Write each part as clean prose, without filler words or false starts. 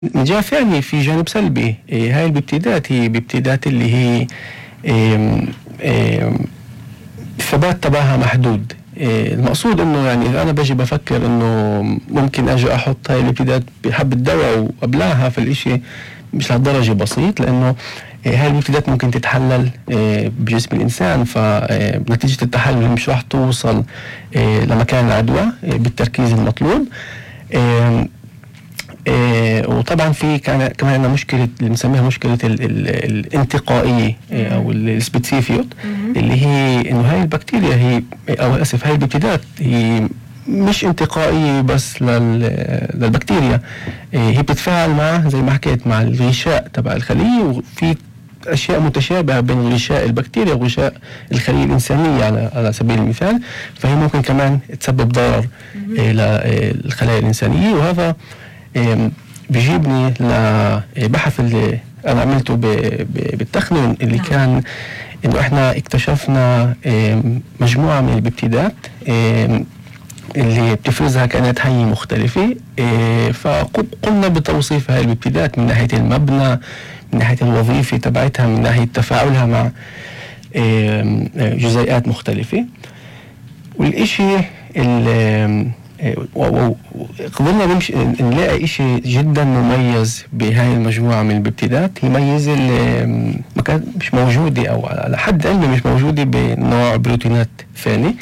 من جهة ثانية في جانب سلبي. هاي الببتيدات هي ببتيدات اللي هي آم، آم، الثبات تبعها محدود. المقصود انه يعني اذا انا بجي بفكر انه ممكن اجي احط هاي الببتيدات بحبة دواء وابلعها، فالاشي مش لهالدرجة بسيط، لانه هاي الببتيدات ممكن تتحلل بجسم الانسان، فنتيجة التحلل مش راح توصل لمكان العدوى بالتركيز المطلوب. وطبعا في كمان عندنا مشكله اللي بنسميها مشكله الانتقائيه او السبيسيفيوت، اللي هي انه هاي البكتيريا هي او اسف هاي البكتيريات هي مش انتقائيه بس للبكتيريا. هي بتتفاعل مع زي ما حكيت مع الغشاء تبع الخليه، وفي اشياء متشابهه بين غشاء البكتيريا وغشاء الخليه الانسانيه على سبيل المثال، فهي ممكن كمان تسبب ضرر للخلايا الانسانيه. وهذا بيجيبني لبحث اللي أنا عملته بالتخمين، اللي كان إنه إحنا اكتشفنا مجموعة من الببتيدات اللي بتفرزها كائنات حية مختلفة. فقمنا بتوصيف هاي الببتيدات من ناحية المبنى، من ناحية الوظيفة تبعتها، من ناحية تفاعلها مع جزيئات مختلفة. والإشي قدرنا نلاقي إشي جدا مميز بهاي المجموعة من الببتيدات، هي ميزة ما كانت مش موجودة أو على حد علمي مش موجودة بنوع بروتينات ثاني.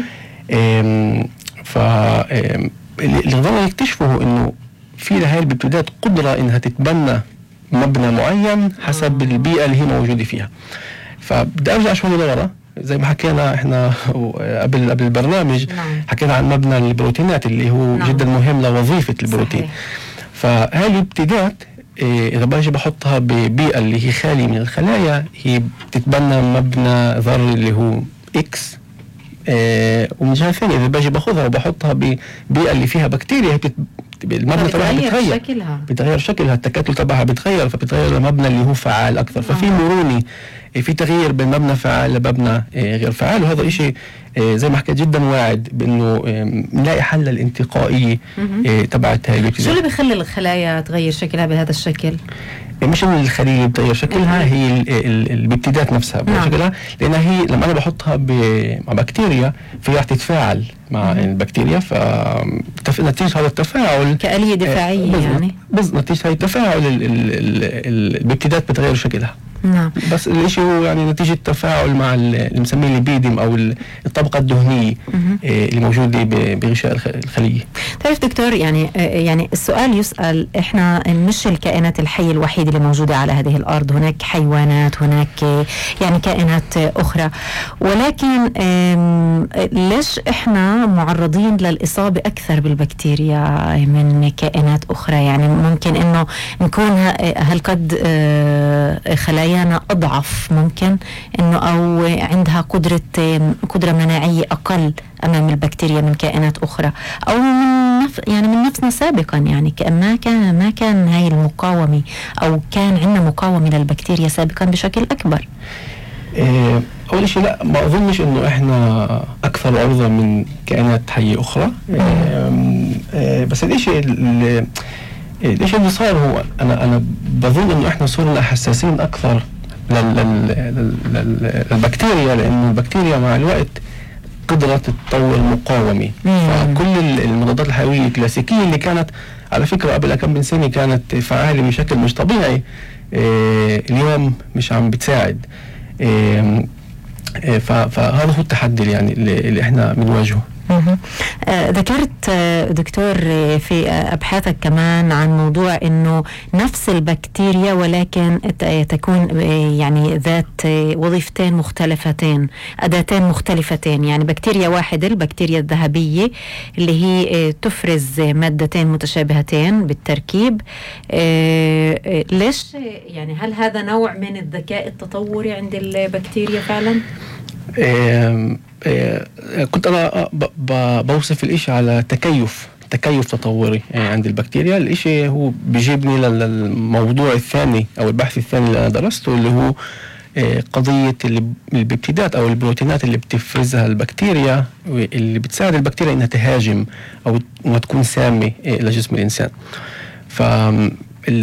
اللي قدرنا نكتشفه إنه في لهاي الببتيدات قدرة إنها تتبنى مبنى معين حسب البيئة اللي هي موجودة فيها. فبدي أرجع شوي لورا، زي ما حكينا احنا قبل البرنامج. حكينا عن مبنى البروتينات اللي هو جدا مهم لوظيفة البروتين. صحيح. فهذه الابتداءات اذا باجي بحطها ببيئة اللي هي خالية من الخلايا، هي بتتبنى مبنى ذري اللي هو اكس. ومن جهة ثانية اذا باجي باخذها وبحطها ببيئة اللي فيها بكتيريا، المبنى تبعها بتغير شكلها، التكتل تبعها بتغير، فبتغير المبنى اللي هو فعال اكثر. ففي مرونة، في تغيير بين مبنى فعال لمبنى غير فعال. وهذا إشي زي ما حكيت جدا واعد بانه نلاقي حل للانتقائية تبعت هاي البكتيريا. شو اللي بيخلي الخلايا تغير شكلها بهذا الشكل؟ مش انه الخلية بتغير شكلها، هي الببتيدات نفسها بتغير شكلها، لانها هي لما انا بحطها مع بكتيريا فهي رح تتفاعل مع البكتيريا، فنتيجة هذا التفاعل كآلية دفاعية يعني نتيجة هذا التفاعل الببتيدات بتغير شكلها. نعم. بس الاشي هو يعني نتيجة تفاعل مع اللي بنسميه الليبيديم او الطبقة الدهنية اللي موجودة بغشاء الخلية. تعرف دكتور، يعني السؤال يسأل، احنا مش الكائنات الحية الوحيدة اللي موجودة على هذه الارض، هناك حيوانات، هناك يعني كائنات اخرى، ولكن ليش احنا معرضين للإصابة اكثر بالبكتيريا من كائنات اخرى؟ يعني ممكن انه نكون هل قد خلايا أضعف، ممكن إنه أو عندها قدرة مناعية أقل أمام البكتيريا من كائنات أخرى، أو من نفسنا سابقا، يعني ما كان هاي المقاومة، أو كان عندنا مقاومة للبكتيريا سابقا بشكل أكبر. أول شيء لا، ما أظنش إنه إحنا أكثر عرضة من كائنات حية أخرى. بس الشيء اللي صار هو أنا بظن إنه إحنا صرنا حساسين أكثر للبكتيريا، لأن البكتيريا مع الوقت قدرت تطور مقاومة. فكل المضادات الحيوية الكلاسيكية اللي كانت على فكرة قبل كم من سنة كانت فعالة بشكل مش طبيعي، اليوم مش عم بتساعد. فهذا هو التحدي يعني اللي إحنا بنواجهه. ذكرت دكتور في أبحاثك كمان عن موضوع إنه نفس البكتيريا ولكن تكون يعني ذات وظيفتين مختلفتين، أداتين مختلفتين. يعني بكتيريا واحدة، البكتيريا الذهبية اللي هي تفرز مادتين متشابهتين بالتركيب. ليش يعني هل هذا نوع من الذكاء التطوري عند البكتيريا فعلا؟ كنت أنا بوصف الإشي على تكيف تطوري عند البكتيريا. الإشي هو بيجيبني للموضوع الثاني أو البحث الثاني اللي أنا درسته، اللي هو قضية الببتيدات أو البروتينات اللي بتفرزها البكتيريا، اللي بتساعد البكتيريا إنها تهاجم أو إنها تكون سامة لجسم الإنسان.